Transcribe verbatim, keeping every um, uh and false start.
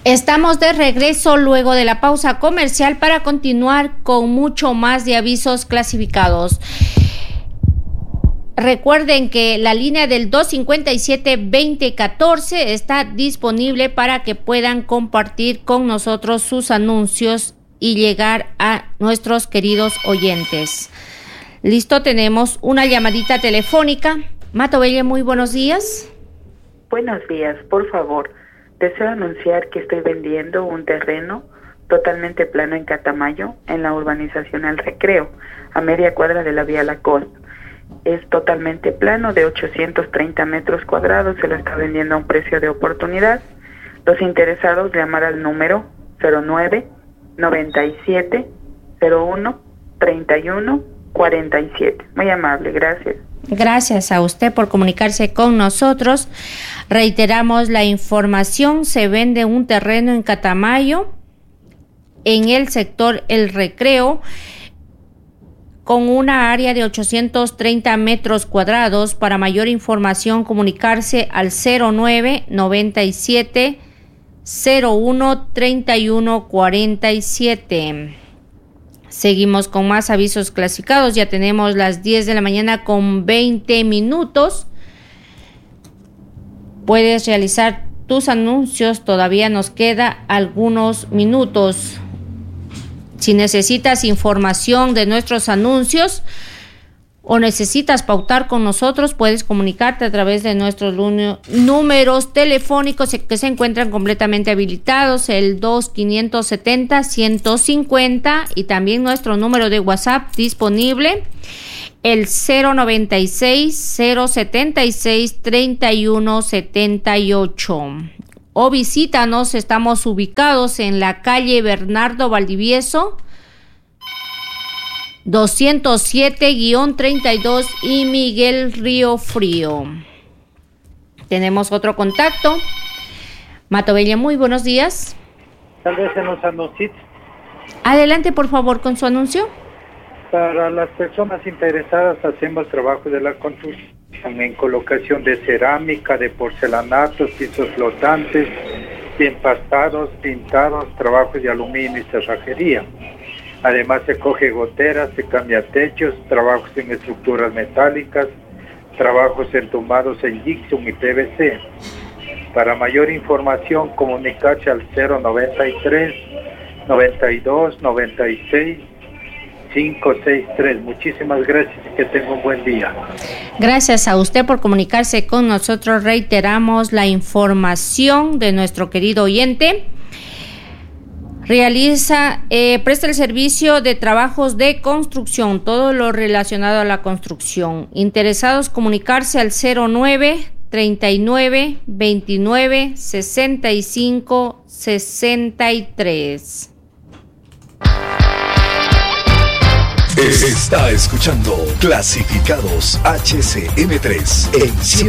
Estamos de regreso luego de la pausa comercial para continuar con mucho más de avisos clasificados. Recuerden que la línea del dos cinco siete, veinte catorce está disponible para que puedan compartir con nosotros sus anuncios y llegar a nuestros queridos oyentes. Listo, tenemos una llamadita telefónica. Matobelle, muy buenos días. Buenos días, por favor. Deseo anunciar que estoy vendiendo un terreno totalmente plano en Catamayo, en la urbanización El Recreo, a media cuadra de la vía La Costa. Es totalmente plano, de ochocientos treinta metros cuadrados, se lo está vendiendo a un precio de oportunidad. Los interesados llamar al número cero nueve, noventa y siete, cero uno, treinta y uno, cuarenta y siete. Muy amable, gracias. Gracias a usted por comunicarse con nosotros. Reiteramos la información: se vende un terreno en Catamayo, en el sector El Recreo, con una área de ochocientos treinta metros cuadrados. Para mayor información, comunicarse al cero nueve, noventa y siete, cero uno, treinta y uno, cuarenta y siete. Seguimos con más avisos clasificados. Ya tenemos las diez de la mañana con veinte minutos. Puedes realizar tus anuncios, todavía nos queda algunos minutos. Si necesitas información de nuestros anuncios o necesitas pautar con nosotros, puedes comunicarte a través de nuestros números telefónicos que se encuentran completamente habilitados, el dos cinco siete cero, ciento cincuenta, y también nuestro número de WhatsApp disponible, el cero noventa y seis, cero setenta y seis, treinta y uno setenta y ocho. O visítanos, estamos ubicados en la calle Bernardo Valdivieso, doscientos siete treinta y dos y Miguel Río Frío. Tenemos otro contacto. Matobelle, muy buenos días. Tal vez en los anuncios. Adelante, por favor, con su anuncio. Para las personas interesadas, hacemos trabajo de la construcción en colocación de cerámica, de porcelanatos, pisos flotantes, empastados, pintados, trabajos de aluminio y cerrajería. Además se coge goteras, se cambia techos, trabajos en estructuras metálicas, trabajos entumados en gypsum y P V C. Para mayor información, comunicarse al cero noventa y tres, noventa y dos, noventa y seis, cinco seis tres. Muchísimas gracias y que tenga un buen día. Gracias a usted por comunicarse con nosotros. Reiteramos la información de nuestro querido oyente. Realiza, eh, presta el servicio de trabajos de construcción, todo lo relacionado a la construcción. Interesados, comunicarse al cero nueve, treinta y nueve, veintinueve, sesenta y cinco, sesenta y tres. Está escuchando Clasificados H C M tres en